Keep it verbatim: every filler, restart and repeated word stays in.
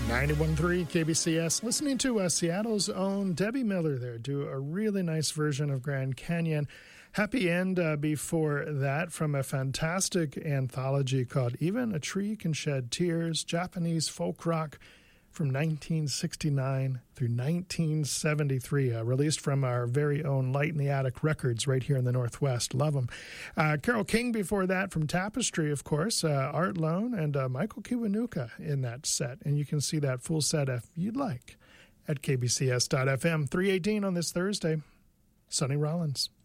ninety-one point three K B C S. Listening to uh, Seattle's own Debbie Miller there do a really nice version of Grand Canyon. Happy End uh, before that from a fantastic anthology called Even a Tree Can Shed Tears, Japanese folk rock from nineteen sixty-nine through nineteen seventy-three, uh, released from our very own Light in the Attic Records right here in the Northwest. Love them. Uh, Carole King before that from Tapestry, of course, uh, Art Lone, and uh, Michael Kiwanuka in that set. And you can see that full set if you'd like at k b c s dot f m. three eighteen on this Thursday. Sonny Rollins.